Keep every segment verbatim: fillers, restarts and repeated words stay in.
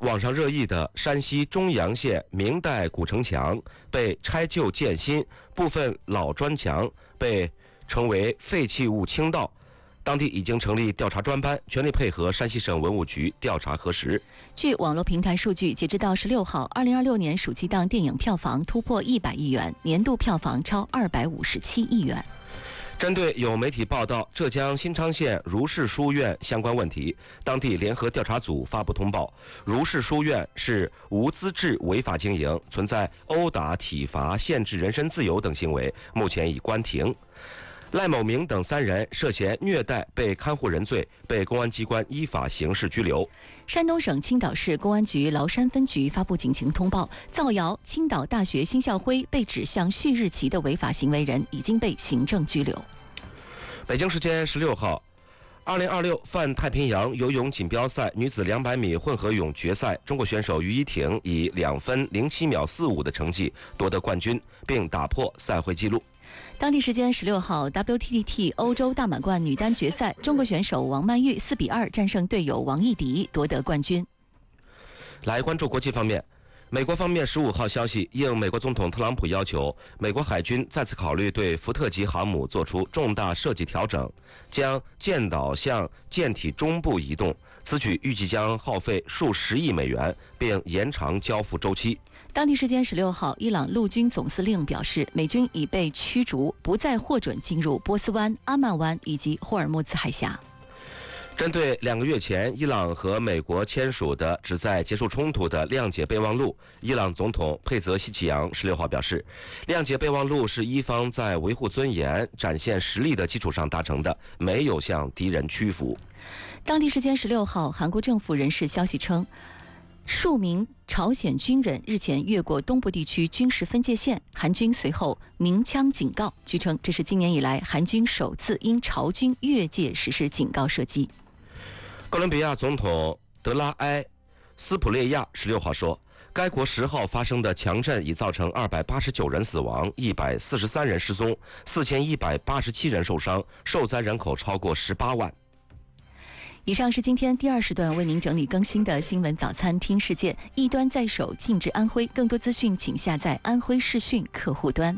网上热议的山西中阳县明代古城墙被拆旧建新，部分老砖墙被称为废弃物倾倒。当地已经成立调查专班，全力配合山西省文物局调查核实。 据网络平台数据，截止到十六号，二零二六年暑期档电影票房突破一百亿元，年度票房超二百五十七亿元。 针对有媒体报道浙江新昌县如是书院相关问题，当地联合调查组发布通报，如是书院是无资质违法经营，存在殴打、体罚、限制人身自由等行为，目前已关停。赖某明等三人涉嫌虐待被看护人罪，被公安机关依法刑事拘留。 山东省青岛市公安局崂山分局发布警情通报，造谣青岛大学新校徽被指向旭日旗的违法行为人已经被行政拘留。 北京时间十六号，二零二六泛太平洋游泳锦标赛女子两百米混合泳决赛，中国选手于依婷以两分零七秒四五的成绩夺得冠军，并打破赛会纪录。 当地时间十六号 ，W T T 欧洲大满贯女单决赛，中国选手王曼玉四比二战胜队友王艺迪，夺得冠军。 来关注国际方面，美国方面十五号消息，应美国总统特朗普要求，美国海军再次考虑对福特级航母做出重大设计调整，将舰岛向舰体中部移动。此举预计将耗费数十亿美元，并延长交付周期。 当地时间十六号，伊朗陆军总司令表示，美军已被驱逐，不再获准进入波斯湾、阿曼湾以及霍尔木兹海峡。 针对两个月前伊朗和美国签署的旨在结束冲突的谅解备忘录，伊朗总统佩泽希奇扬十六号表示，谅解备忘录是伊方在维护尊严、展现实力的基础上达成的，没有向敌人屈服。 当地时间十六号，韩国政府人士消息称，数名朝鲜军人日前越过东部地区军事分界线，韩军随后鸣枪警告。据称，这是今年以来韩军首次因朝军越界实施警告射击。 哥伦比亚总统德拉埃斯普列亚十六号说，该国十号发生的强震已造成二百八十九人死亡，一百四十三人失踪，四千一百八十七人受伤，受灾人口超过十八万。 以上是今天第二时段为您整理更新的新闻早餐听世界，一端在手，静至安徽。更多资讯请下载安徽视讯客户端。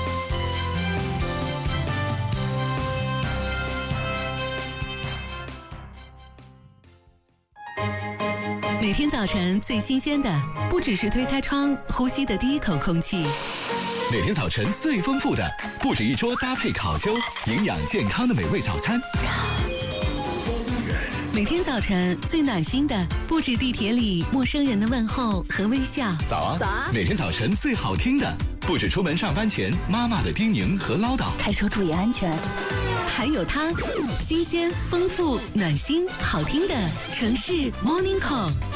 每天早晨最新鲜的，不只是推开窗呼吸的第一口空气。 每天早晨最丰富的，不止一桌搭配烤秋、营养健康的美味早餐。 每天早晨最暖心的，不止地铁里陌生人的问候和微笑。 早啊， 早啊！ 每天早晨最好听的，不止出门上班前妈妈的叮咛和唠叨。 开车注意安全。还有它，新鲜、丰富、暖心、好听的城市 Morning Call。